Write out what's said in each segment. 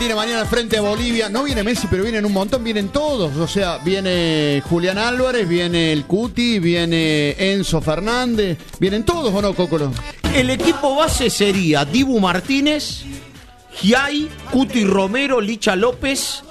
Argentina mañana frente a Bolivia. No viene Messi, pero vienen un montón, vienen todos. O sea, viene Julián Álvarez, viene el Cuti, viene Enzo Fernández. ¿Vienen todos o no, Cocolo? El equipo base sería Dibu Martínez, Giai, Cuti Romero, Licha López.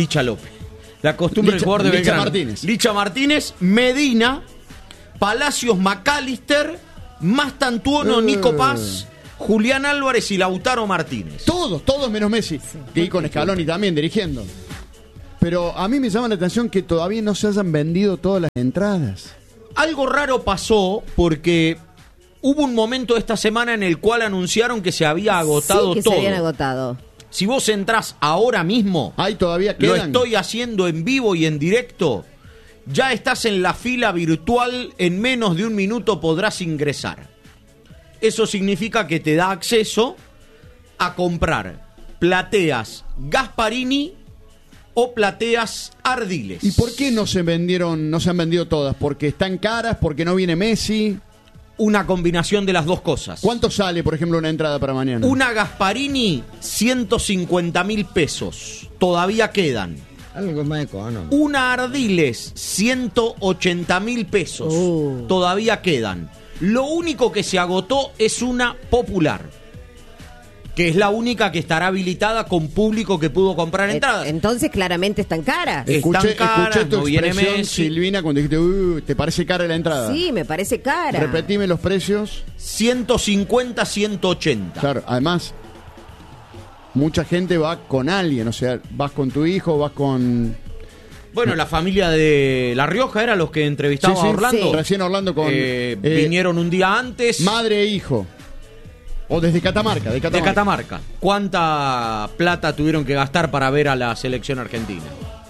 La costumbre del jugador de Licha Belgrano. Martínez. Licha Martínez, Medina, Palacios, McAllister, Mastantuono, Nico Paz, Julián Álvarez y Lautaro Martínez. Todos menos Messi. Y con Scaloni también dirigiendo. Pero a mí me llama la atención que todavía no se hayan vendido todas las entradas. Algo raro pasó porque hubo un momento esta semana en el cual anunciaron que se había agotado que todo. se habían agotado. Si vos entrás ahora mismo, Ahí todavía lo quedan. estoy haciendo en vivo y en directo, ya estás en la fila virtual, en menos de un minuto podrás ingresar. Eso significa que te da acceso a comprar plateas Gasparini o plateas Ardiles. ¿Y por qué no se han vendido todas? ¿Porque están caras? ¿Porque no viene Messi? Una combinación de las dos cosas. ¿Cuánto sale, por ejemplo, una entrada para mañana? Una Gasparini, 150.000 pesos. Todavía quedan. Algo más económico. Una Ardiles, 180.000 pesos. Todavía quedan. Lo único que se agotó es una Popular, que es la única que estará habilitada con público que pudo comprar entradas. Entonces claramente están caras. Están caras, escuché tu no viene expresión, Messi. Silvina, cuando dijiste, ¿te parece cara la entrada? Sí, me parece cara. Repetime los precios. 150, 180. Claro, además, mucha gente va con alguien, o sea, vas con tu hijo, vas con... Bueno, la familia de La Rioja era los que entrevistaban Sí, sí, a Orlando. sí. Recién Orlando con... vinieron un día antes. Madre e hijo. O desde Catamarca, De Catamarca. ¿Cuánta plata tuvieron que gastar para ver a la selección argentina?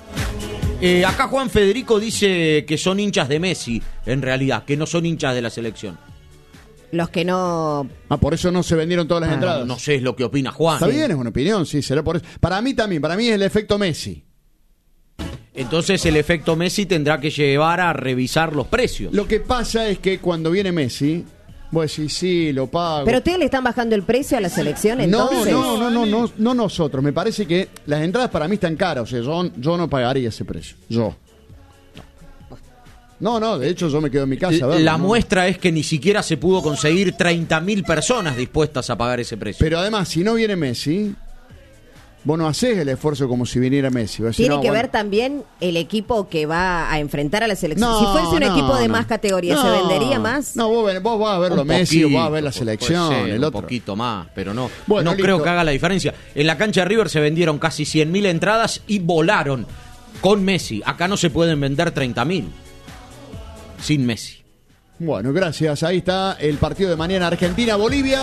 Acá Juan Federico dice que son hinchas de Messi, en realidad, que no son hinchas de la selección. Los que no... Por eso no se vendieron todas las entradas. No sé, es lo que opina Juan. Está bien, es una opinión, sí, será por eso. Para mí también, para mí es el efecto Messi. Entonces el efecto Messi tendrá que llevar a revisar los precios. Lo que pasa es que cuando viene Messi, vos decís, sí, lo pago. ¿Pero ustedes le están bajando el precio a la selección entonces? No nosotros. Me parece que las entradas para mí están caras. O sea, yo no pagaría ese precio. Yo. No, de hecho yo me quedo en mi casa. a verlo, La ¿no? muestra es que ni siquiera se pudo conseguir 30.000 personas dispuestas a pagar ese precio. Pero además, si no viene Messi, vos no hacés el esfuerzo como si viniera Messi. Vas a decir, Tiene no, que bueno. ver también el equipo que va a enfrentar a la selección. No, Si fuese un no, equipo de no. más categoría, ¿se No. vendería más? No, vos vas a verlo Un Messi o vas a ver la poquito, selección, puede ser, el otro. Un poquito más, pero no. Bueno, no listo. creo que haga la diferencia. En la cancha de River se vendieron casi 100.000 entradas y volaron con Messi. Acá no se pueden vender 30.000 sin Messi. Bueno, gracias. Ahí está el partido de mañana Argentina-Bolivia.